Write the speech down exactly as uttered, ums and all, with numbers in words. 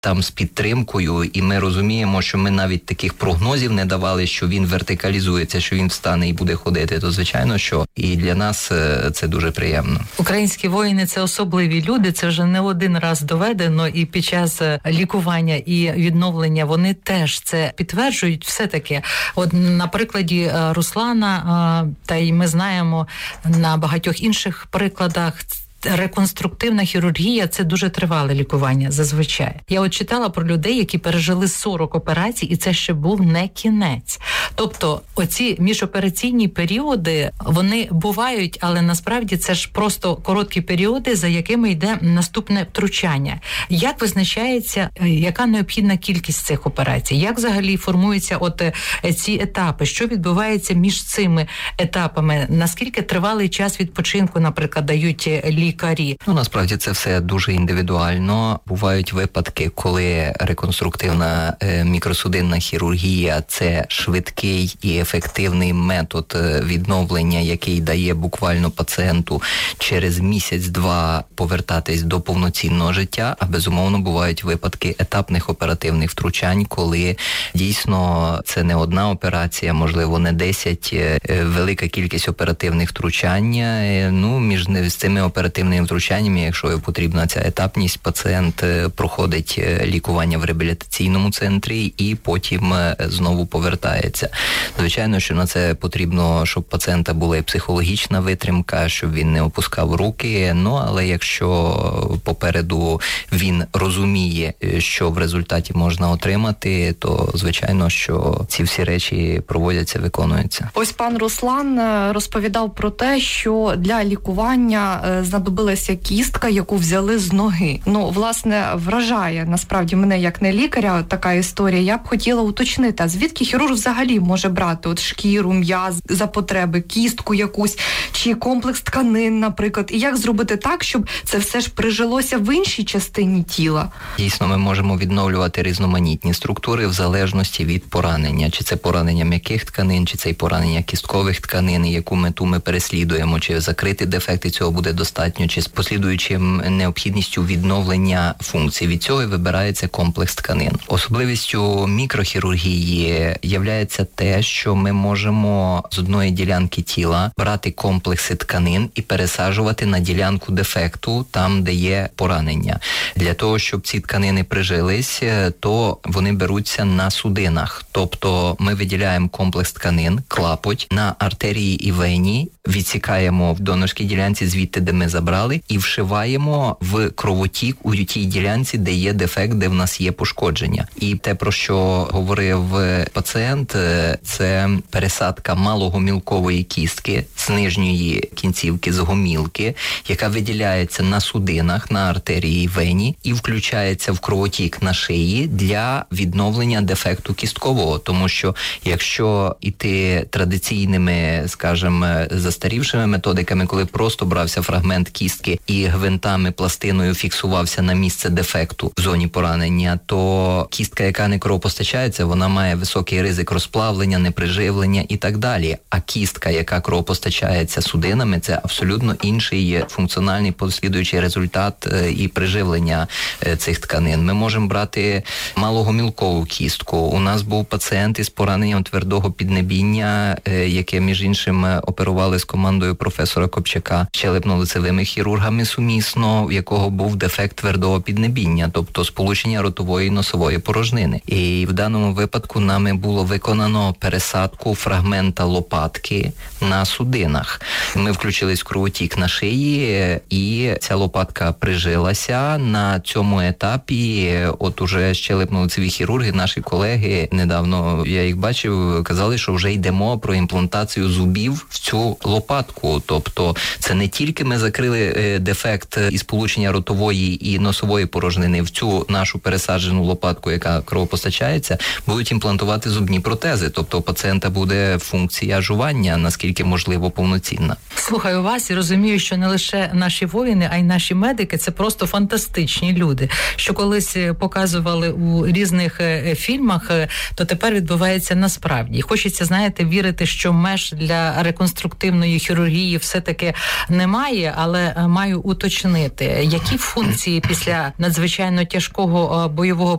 там з підтримкою, і ми розуміємо, що ми навіть таких прогнозів не давали, що він вертикалізується, що він встане і буде ходити, то звичайно, що і для нас це дуже приємно. Українські воїни – це особливі люди, це вже не один раз доведено, і під час лікування і відновлення вони теж це підтверджують все-таки. От на прикладі Руслана, та й ми знаємо на багатьох інших прикладах, реконструктивна хірургія – це дуже тривале лікування зазвичай. Я от читала про людей, які пережили сорок операцій, і це ще був не кінець. Тобто оці міжопераційні періоди, вони бувають, але насправді це ж просто короткі періоди, за якими йде наступне втручання. Як визначається, яка необхідна кількість цих операцій? Як взагалі формуються от ці етапи? Що відбувається між цими етапами? Наскільки тривалий час відпочинку, наприклад, дають лікарі? Лікарі. Ну, насправді це все дуже індивідуально. Бувають випадки, коли реконструктивна е, мікросудинна хірургія – це швидкий і ефективний метод відновлення, який дає буквально пацієнту через місяць-два повертатись до повноцінного життя, а безумовно бувають випадки етапних оперативних втручань, коли дійсно це не одна операція, можливо, не десять, е, велика кількість оперативних втручань. Е, ну, між з цими оперативними втручаннями, якщо потрібна ця етапність, пацієнт проходить лікування в реабілітаційному центрі і потім знову повертається. Звичайно, що на це потрібно, щоб пацієнта була і психологічна витримка, щоб він не опускав руки, ну, але якщо попереду він розуміє, що в результаті можна отримати, то, звичайно, що ці всі речі проводяться, виконуються. Ось пан Руслан розповідав про те, що для лікування знадобилася кістка, яку взяли з ноги. Ну, власне, вражає, насправді, мене як не лікаря така історія. Я б хотіла уточнити, а звідки хірург взагалі може брати от шкіру, м'яз за потреби, кістку якусь, чи комплекс тканин, наприклад, і як зробити так, щоб це все ж прижилося в іншій частині тіла? Дійсно, ми можемо відновлювати різноманітні структури в залежності від поранення. Чи це поранення м'яких тканин, чи це поранення кісткових тканин, яку мету ми переслідуємо, чи закрити дефекти цього буде достатньо, чи з послідуючим необхідністю відновлення функцій. Від цього і вибирається комплекс тканин. Особливістю мікрохірургії являється те, що ми можемо з одної ділянки тіла брати комплекси тканин і пересаджувати на ділянку дефекту, там, де є поранення. Для того, щоб ці тканини прижились, то вони беруться на судинах. Тобто ми виділяємо комплекс тканин, клапоть, на артерії і вені, відсікаємо в донорській ділянці звідти, де ми забрали, і вшиваємо в кровотік у тій ділянці, де є дефект, де в нас є пошкодження. І те, про що говорив пацієнт, це пересадка малогомілкової кістки з нижньої кінцівки, з гомілки, яка виділяється на судинах, на артерії і вені, і включається в кровотік на шиї для відновлення дефекту кісткового. Тому що якщо іти традиційними, скажімо, застарівшими методиками, коли просто брався фрагмент кістки і гвинтами, пластиною фіксувався на місце дефекту в зоні поранення, то кістка, яка не кровопостачається, вона має високий ризик розплавлення, неприживлення і так далі. А кістка, яка кровопостачається судинами, це абсолютно інший функціональний послідуючий результат і приживлення цих тканин. Ми можемо брати малогомілкову кістку. У нас був пацієнт із пораненням твердого піднебіння, яке, між іншим, оперували з командою професора Копчака, щелепно-лицевими хірургами сумісно, в якого був дефект твердого піднебіння, тобто сполучення ротової і носової порожнини. І в даному випадку нами було виконано пересадку фрагмента лопатки на судинах. Ми включились в кровотік на шиї, і ця лопатка прижилася. На цьому етапі от уже щелепно-лицеві хірурги, наші колеги, недавно я їх бачив, казали, що вже йдемо про імплантацію зубів в цю лопатку. Тобто це не тільки ми закрили дефект із сполучення ротової і носової порожнини в цю нашу пересаджену лопатку, яка кровопостачається, будуть імплантувати зубні протези. Тобто у пацієнта буде функція жування, наскільки можливо, повноцінна. Слухаю вас і розумію, що не лише наші воїни, а й наші медики – це просто фантастичні люди. Що колись показували у різних фільмах, то тепер відбувається насправді. Хочеться, знаєте, вірити, що меж для реконструктивної хірургії все-таки немає, але але маю уточнити, які функції після надзвичайно тяжкого бойового